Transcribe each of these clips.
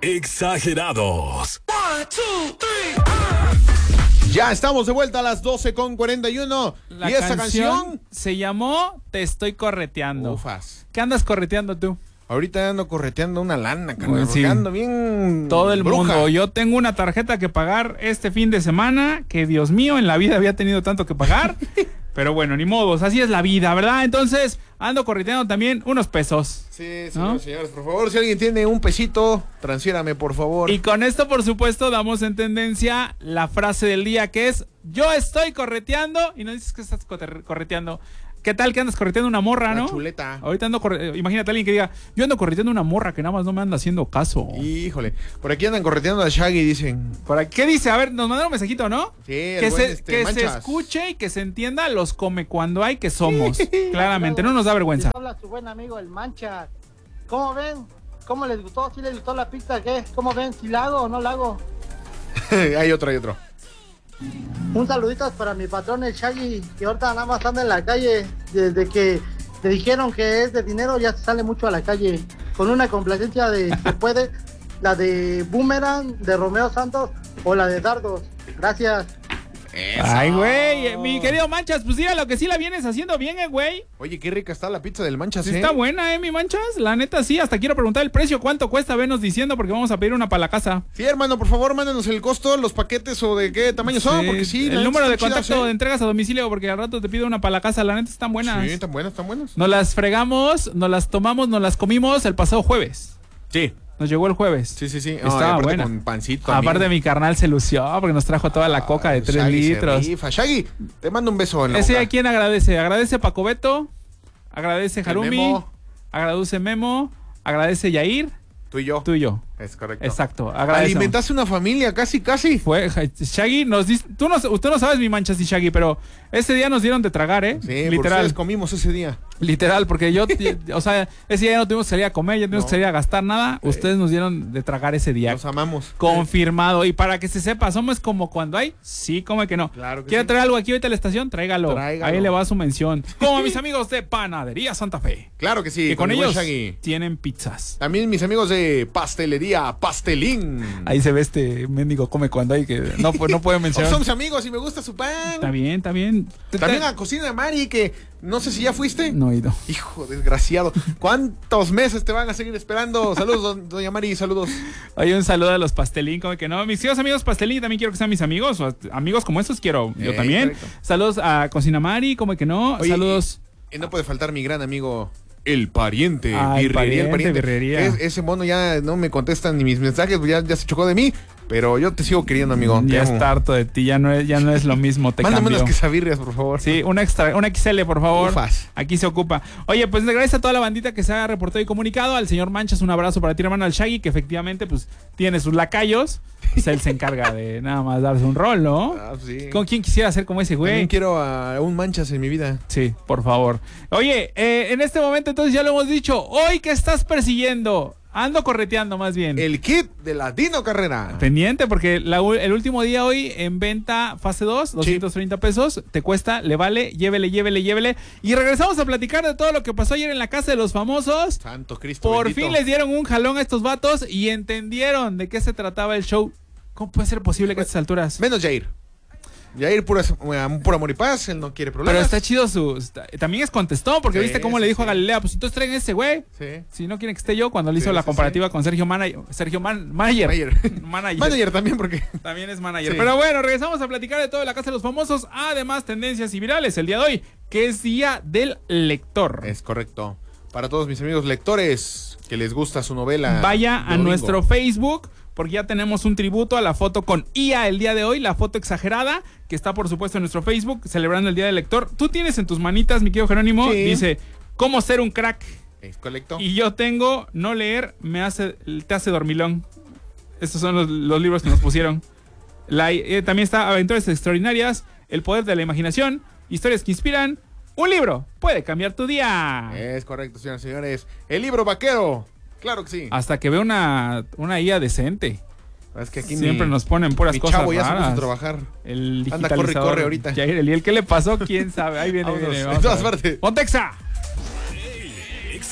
Exagerados. 1, 2, 3. Ya estamos de vuelta a las 12:41. La ¿Y esa canción se llamó Te estoy correteando. Ufas. ¿Qué andas correteando tú? Ahorita ando correteando una lana, carnal. Pues sí. Porque ando bien. Todo el bruja. mundo. Yo tengo una tarjeta que pagar este fin de semana, que Dios mío, en la vida había tenido tanto que pagar. Pero bueno, ni modos, así es la vida, ¿verdad? Entonces, ando correteando también unos pesos. Sí, ¿no? señores, por favor, si alguien tiene un pesito, transfiérame, por favor. Y con esto, por supuesto, damos en tendencia la frase del día, que es: yo estoy correteando. Y no dices que estás correteando. ¿Qué tal que andas correteando una morra, no? Una chuleta. Ahorita ando imagínate a alguien que diga: yo ando correteando una morra que nada más no me anda haciendo caso. Híjole, por aquí andan correteando a Shaggy, dicen. ¿Qué dice? A ver, nos mandaron un mensajito, ¿no? Sí, Que, se escuche y que se entienda los come cuando hay que somos. Claramente, no nos da vergüenza. Habla su buen amigo el Mancha. ¿Cómo ven? ¿Cómo les gustó? ¿Sí les gustó la pizza? ¿Qué? ¿Cómo ven? ¿Si la hago o no la hago? hay otro. Un saludito para mi patrón el Shaggy, que ahorita nada más anda en la calle. Desde que le dijeron que es de dinero, ya se sale mucho a la calle. Con una complacencia de se puede, la de Boomerang, de Romeo Santos o la de Dardos. Gracias. Eso. Ay, güey, mi querido Manchas, pues diga lo que sí la vienes haciendo bien, güey. Oye, qué rica está la pizza del Manchas, Sí, está buena, mi Manchas. La neta, sí. Hasta quiero preguntar el precio. ¿Cuánto cuesta? Venos diciendo, porque vamos a pedir una para la casa. Sí, hermano, por favor, mándenos el costo, los paquetes o de qué tamaño son, porque sí. El número de contacto chidas, de entregas a domicilio, porque al rato te pido una para la casa. La neta, están buenas. Sí, están buenas. Nos las fregamos, nos las tomamos, nos las comimos el pasado jueves. Sí. Nos llegó el jueves. Sí. Estaba buena. Con pancito. Aparte, mi carnal se lució porque nos trajo toda la coca de 3 Shaggy litros. se rifa. Shaggy, te mando un beso en la Ese boca. a quién agradece. Agradece Paco Beto, agradece Harumi, Memo. agradece Memo, agradece Yair, Tú y yo. tú y yo. Es correcto. Exacto. Agradecemos. Alimentaste una familia, casi. Fue Shaggy nos dice, usted no sabes mi Manchas y Shaggy, pero ese día nos dieron de tragar, Sí, por literal, ustedes comimos ese día. literal, porque yo, o sea, ese día ya no tuvimos que salir a comer, ya no tuvimos que salir a gastar nada, ustedes nos dieron de tragar ese día. Los amamos. Confirmado. Y para que se sepa, somos como cuando hay, sí, como que no. Claro que ¿Quiere sí. traer algo aquí ahorita a la estación? Tráigalo. Tráigalo. Ahí le va su mención. Como mis amigos de Panadería Santa Fe, Claro que sí. que con el buen ellos Shaggy. tienen pizzas. También mis amigos de Pastelería Pastelín. Ahí se ve este mendigo come cuando hay, que no puede mencionar. Son mis amigos y me gusta su pan. Está bien, está bien. También a Cocina de Mari, que no sé si ya fuiste. No he ido. Hijo, desgraciado. ¿Cuántos meses te van a seguir esperando? Saludos, doña Mari, saludos. Hay un saludo a los Pastelín, como que no. Mis queridos amigos Pastelín, también quiero que sean mis amigos. O amigos como esos quiero yo también. Correcto. Saludos a Cocina Mari, como que no. Oye, Saludos. Y no puede faltar mi gran amigo, el pariente. Ah, el Birrería, pariente, Birrería. Ese mono ya no me contesta ni mis mensajes, pues ya se chocó de mí. Pero yo te sigo queriendo, amigo. Te Ya amo. está harto de ti, ya no es lo mismo, te Mándame cambió. unas quesabirrias, por favor. Sí, una XL, por favor. Ufas. Aquí se ocupa. Oye, pues gracias a toda la bandita que se ha reportado y comunicado. Al señor Manchas, un abrazo para ti, hermano, al Shaggy, que efectivamente, pues, tiene sus lacayos. Pues él se encarga de nada más darse un rol, ¿no? Ah, sí. ¿Con quién quisiera ser como ese güey? También quiero a un Manchas en mi vida. Sí, por favor. Oye, en este momento entonces ya lo hemos dicho. Hoy, ¿qué estás persiguiendo? Ando correteando más bien. El kit de la Dino Carrera. Pendiente, porque el último día hoy en venta fase 2, 230 pesos, te cuesta, le vale, llévele. Y regresamos a platicar de todo lo que pasó ayer en la Casa de los Famosos. Santo Cristo Por bendito. fin les dieron un jalón a estos vatos y entendieron de qué se trataba el show. ¿Cómo puede ser posible que a estas alturas? Menos Jair. Jair, puro amor y paz, él no quiere problemas. Pero está chido también es contestó, porque Sí, viste cómo le sí, dijo a sí. Galilea, pues entonces traen ese güey. Sí. Si no quieren que esté yo, cuando le hizo Sí, la sí, comparativa con Sergio Manager. Mayer. Manager también, porque... También es manager. Sí. Pero bueno, regresamos a platicar de todo de la Casa de los Famosos. Además, tendencias y virales el día de hoy, que es Día del Lector. Es correcto. Para todos mis amigos lectores que les gusta su novela. Vaya a Domingo. nuestro Facebook, porque ya tenemos un tributo a la foto con IA el día de hoy, la foto exagerada, que está por supuesto en nuestro Facebook, celebrando el Día del Lector. Tú tienes en tus manitas, mi querido Jerónimo, Sí. dice, ¿cómo ser un crack? Es correcto. Y yo tengo, no leer te hace dormilón. Estos son los libros que nos pusieron. También está Aventuras Extraordinarias, El Poder de la Imaginación, Historias que Inspiran. Un libro puede cambiar tu día. Es correcto, señoras y señores. El libro vaquero. Claro que sí. Hasta que veo una IA decente. Es que aquí Siempre nos ponen puras mi cosas chavo ya se puso a raras. trabajar. El Anda, digitalizador. corre ahorita. Jair, ¿y el qué le pasó? ¿Quién sabe? Ahí viene, Vámonos. viene. En Vamos todas a ver. partes. ¡Pontexa!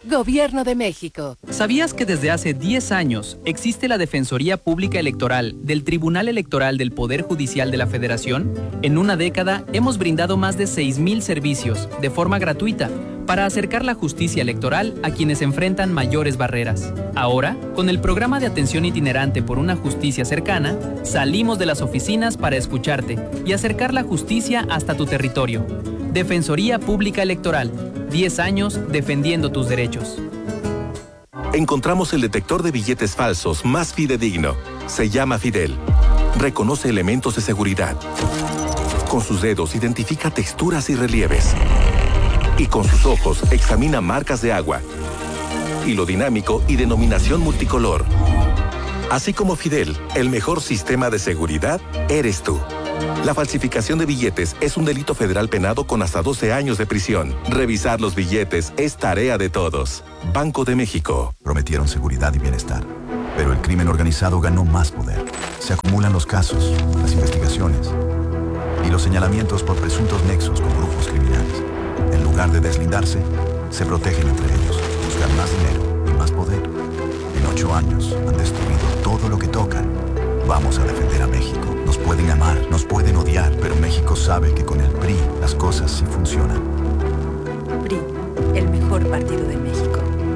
Gobierno de México. ¿Sabías que desde hace 10 años existe la Defensoría Pública Electoral del Tribunal Electoral del Poder Judicial de la Federación? En una década hemos brindado más de 6,000 servicios de forma gratuita para acercar la justicia electoral a quienes enfrentan mayores barreras. Ahora, con el programa de atención itinerante por una justicia cercana, salimos de las oficinas para escucharte y acercar la justicia hasta tu territorio. Defensoría Pública Electoral. 10 años defendiendo tus derechos. Encontramos el detector de billetes falsos más fidedigno. Se llama Fidel. Reconoce elementos de seguridad. Con sus dedos identifica texturas y relieves. Y con sus ojos examina marcas de agua. Hilo dinámico y denominación multicolor. Así como Fidel, el mejor sistema de seguridad eres tú. La falsificación de billetes es un delito federal penado con hasta 12 años de prisión. Revisar los billetes es tarea de todos. Banco de México. Prometieron seguridad y bienestar, pero el crimen organizado ganó más poder. Se acumulan los casos, las investigaciones y los señalamientos por presuntos nexos con grupos criminales. En lugar de deslindarse, se protegen entre ellos, buscan más dinero y más poder. En 8 años han destruido todo lo que tocan. Vamos a defender a México. Nos pueden amar, nos pueden odiar, pero México sabe que con el PRI las cosas sí funcionan. PRI, el mejor partido de México.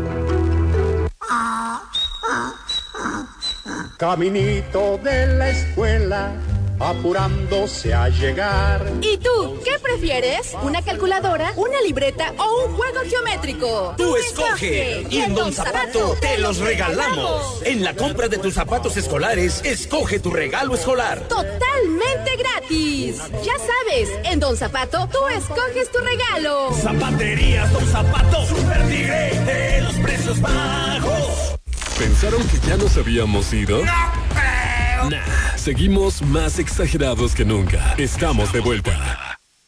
Caminito de la escuela, apurándose a llegar. ¿Y tú, qué prefieres? ¿Una calculadora, una libreta o un juego geométrico? Tú escoge y en Don Zapato te los regalamos. En la compra de tus zapatos escolares, escoge tu regalo escolar. Totalmente gratis. Ya sabes, en Don Zapato tú escoges tu regalo. Zapaterías Don Zapato, Super Tigre, de los precios bajos. ¿Pensaron que ya nos habíamos ido? Nah, seguimos más exagerados que nunca. Estamos de vuelta.